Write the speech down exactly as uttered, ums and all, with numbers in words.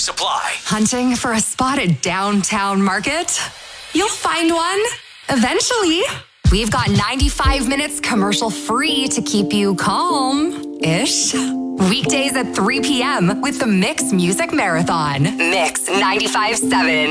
supply. Hunting for a spot at Downtown Market? You'll find one. Eventually. We've got ninety-five minutes commercial free to keep you calm-ish. Weekdays at three p.m. with the Mix Music Marathon. Mix ninety-five point seven.